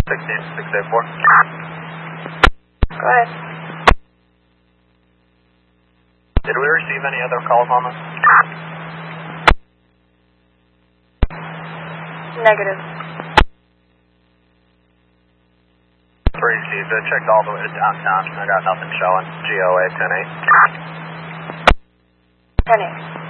16684. Go ahead. Did we receive any other calls on this? Negative. 3 received it. Checked all the way to downtown. I got nothing showing. GOA 10-8. 10-8.